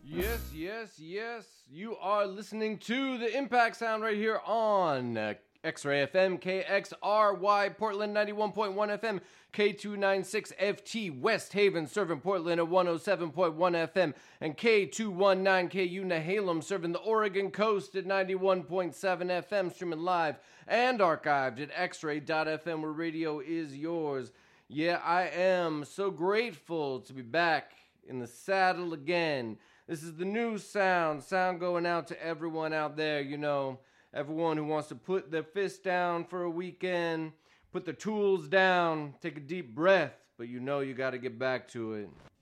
Yes, yes, yes. You are listening to the Impact Sound right here on X-Ray FM, KXRY, Portland 91.1 FM, K296FT, West Haven, serving Portland at 107.1 FM, and K219KU Nehalem, serving the Oregon coast at 91.7 FM, streaming live and archived at xray.fm, where radio is yours. Yeah, I am so grateful to be back in the saddle again. This is the new sound going out to everyone out there, you know, everyone who wants to put their fist down for a weekend, put their tools down, take a deep breath, but you know you got to get back to it.